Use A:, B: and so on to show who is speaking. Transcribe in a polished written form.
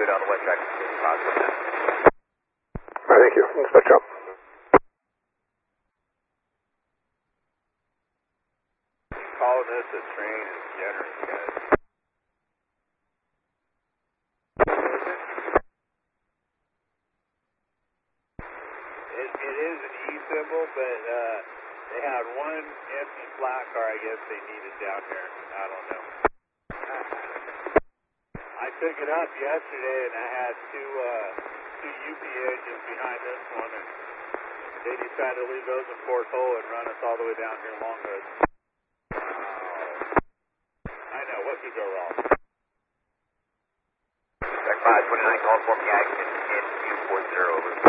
A: good on the west track.
B: Thank you. Inspector up.
A: Calling this a train is generous, guys. It is an E symbol, but they had one empty flat car I guess they needed down here. I don't know. I took it up yesterday and I had two UP engines behind this one, and they decided to leave those in Fort Hole and run us all the way down here Longhood. I know, what could go wrong? Track 529, call for me, action in Q40, over.